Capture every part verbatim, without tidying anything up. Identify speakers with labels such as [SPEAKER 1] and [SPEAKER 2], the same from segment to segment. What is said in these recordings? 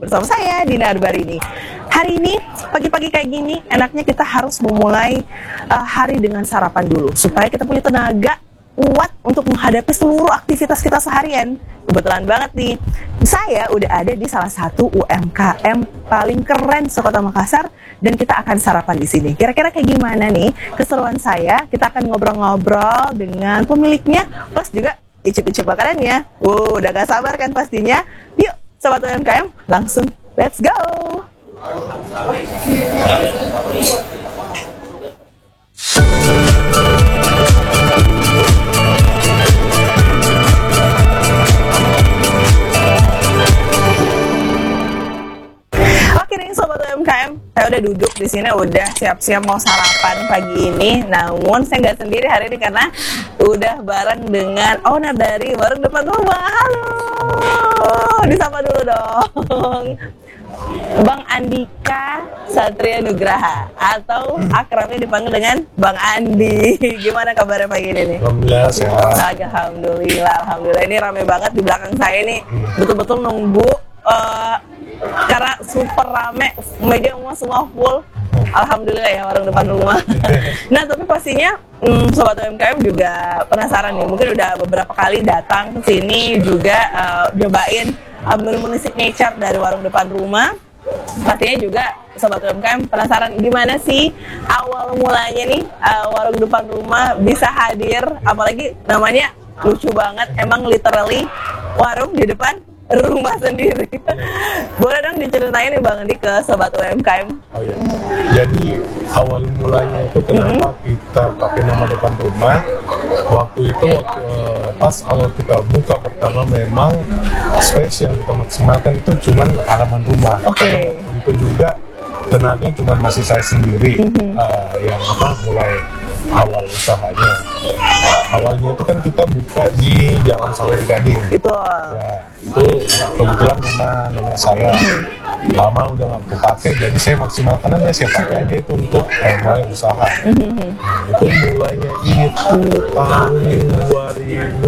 [SPEAKER 1] bersama saya Dina Arbarini. Hari ini pagi-pagi kayak gini enaknya kita harus memulai uh, hari dengan sarapan dulu supaya kita punya tenaga kuat untuk menghadapi seluruh aktivitas kita seharian. Kebetulan banget nih, saya udah ada di salah satu U M K M paling keren sekota Makassar dan kita akan sarapan di sini. Kira-kira kayak gimana nih keseruan saya? Kita akan ngobrol-ngobrol dengan pemiliknya, plus juga icip-icip makanannya. Wow, udah gak sabar kan pastinya? Yuk, sobat U M K M, langsung let's go! Oke nih sobat U M K M, saya udah duduk di sini, udah siap-siap mau sarapan pagi ini. Namun saya nggak sendiri hari ini karena udah bareng dengan owner dari warung depan rumah. Halo, disapa dulu dong. Bang Andika Satria Nugraha atau akrabnya dipanggil dengan Bang Andi. Gimana kabarnya pagi ini nih?
[SPEAKER 2] Alhamdulillah sehat.
[SPEAKER 1] Alhamdulillah, alhamdulillah. Ini rame banget di belakang saya nih. Betul-betul nunggu uh, karena super rame, meja semua full. Alhamdulillah ya warung depan rumah. Nah tapi pastinya hmm, sobat U M K M juga penasaran nih. Mungkin udah beberapa kali datang ke sini juga uh, nyobain uh, menu-menu signature dari warung depan rumah. Pastinya juga sobat U M K M penasaran gimana sih awal mulanya nih uh, warung depan rumah bisa hadir. Apalagi namanya lucu banget. Emang literally warung di depan rumah sendiri. Boleh dong diceritain nih Bang Andi ke sobat U M K M?
[SPEAKER 2] Oh iya. Jadi awal mulanya itu kenapa mm-hmm. kita pakai nama depan rumah? Waktu itu uh, pas awal kita buka pertama memang space yang kita maksimalkan itu cuma halaman rumah. Oke. Okay. Itu juga tenaga cuma masih saya sendiri mm-hmm. uh, yang apa mulai awal usahanya. Uh, awalnya itu kan kita buka di Jalan Sawer Gading. Itu. Ya, itu kebetulan nama nama saya lama udah nggak kepake, jadi saya maksimalkan aja saya pakai aja itu untuk uh, mulai usaha. Nah, itu mulainya itu tahun dua ribu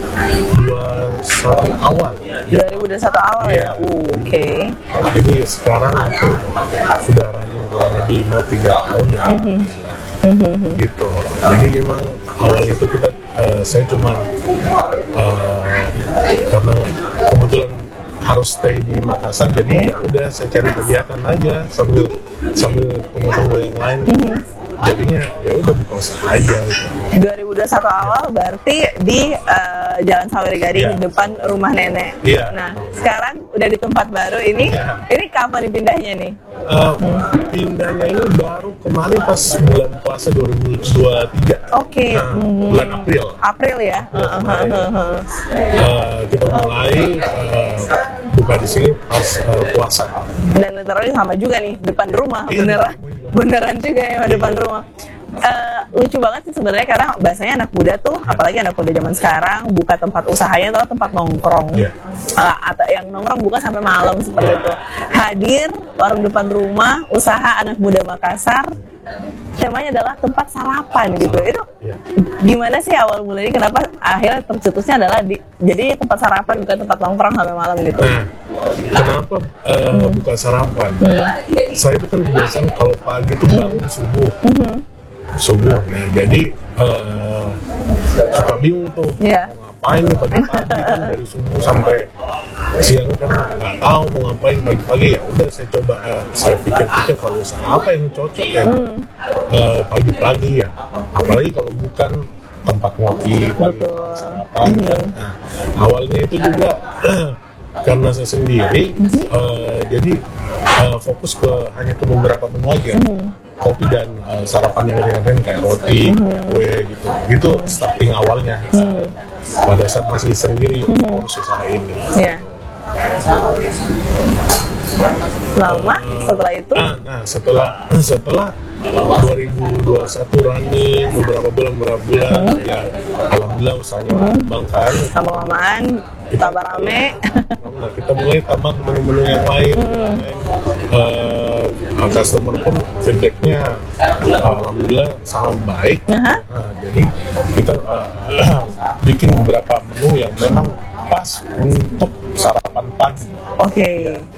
[SPEAKER 2] dua puluh satu awal.
[SPEAKER 1] dua ribu dua puluh satu awal ya. ya? Uh, Oke. Okay.
[SPEAKER 2] Jadi sekarang itu sudah rajin kurang lebih mau tiga tahun ya. Mm-hmm. Gitu. Jadi memang awal itu kita uh, saya cuma uh, karena kebetulan harus stay di Makassar, jadi ya udah saya cari kegiatan aja sambil sambil tunggu-tunggu yang lain. Mm-hmm. Jadinya ya udah buka usaha aja. Gitu.
[SPEAKER 1] dua ribu dua puluh satu awal berarti di uh, Jalan Sawer Gading yeah. depan rumah nenek.
[SPEAKER 2] Yeah.
[SPEAKER 1] Nah sekarang udah di tempat baru ini. Yeah. Ini kapan dipindahnya nih? Uh,
[SPEAKER 2] pindahnya ini baru kemarin pas bulan puasa dua ribu dua puluh tiga.
[SPEAKER 1] Oke. Okay.
[SPEAKER 2] Nah,
[SPEAKER 1] hmm.
[SPEAKER 2] bulan April.
[SPEAKER 1] April ya.
[SPEAKER 2] April kemarin, uh, kita mulai uh, buka di sini pas uh, puasa.
[SPEAKER 1] Dan literally sama juga nih depan rumah, yeah. beneran, beneran juga ya yeah. depan rumah. Uh, lucu banget sih sebenarnya karena bahasanya anak muda tuh, yeah. apalagi anak muda zaman sekarang buka tempat usahanya atau tempat nongkrong, yeah. uh, atau yang nongkrong buka sampai malam seperti yeah. itu. Hadir warung depan rumah, usaha anak muda Makassar. Temanya adalah tempat sarapan gitu. Itu yeah. gimana sih awal mulanya? Kenapa akhirnya tercetusnya adalah di, jadi tempat sarapan bukan tempat nongkrong sampai malam gitu?
[SPEAKER 2] Nah, kenapa uh, hmm. bukan sarapan? Hmm. Saya itu kan biasanya kalau pagi itu bangun subuh, hmm. subuh. Nah, jadi uh, suka bingung tuh yeah. mau ngapain nih pagi-pagi kan dari subuh sampai siang kan nggak tahu mau ngapain pagi-pagi. Ya udah saya coba uh, saya pikir-pikir kalau usaha apa yang cocok ya hmm. uh, pagi-pagi ya, apalagi kalau bukan tempat ngopi pagi sarapan hmm. kan. Nah, awalnya itu juga karena saya sendiri mm-hmm. uh, jadi uh, fokus ke hanya ke beberapa menu aja, mm-hmm. kopi dan uh, sarapan yang ringan kayak roti, mm-hmm. kue gitu. Gitu starting awalnya. Mm-hmm. Pada saat masih sendiri mm-hmm. urus usaha ini.
[SPEAKER 1] Yeah. Lama setelah itu?
[SPEAKER 2] Nah, nah setelah setelah dua ribu dua puluh satu running beberapa bulan beberapa bulan hmm. ya alhamdulillah usahanya mengembangkan.
[SPEAKER 1] Hmm. Lama-lamaan tambah rame.
[SPEAKER 2] Nah, kita mulai tambah menu-menu yang lain. Hmm. Uh, customer pun feedbacknya alhamdulillah sangat baik. Uh-huh. Nah, jadi kita uh, bikin beberapa menu yang memang pas untuk sarapan pagi.
[SPEAKER 1] Oke. Okay.